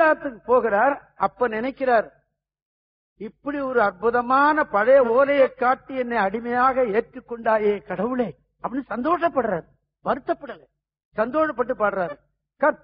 கைலாயத்துக்கு போகிறார். அப்ப நினைக்கிறார், இப்படி ஒரு அற்புதமான பழைய ஓலையை காட்டி என்னை அடிமையாக ஏற்றுக்கொண்டாயே கடவுளே அப்படின்னு சந்தோஷப்படுறாரு. வருத்தப்படல, சந்தோஷப்பட்டு பாடுறாரு.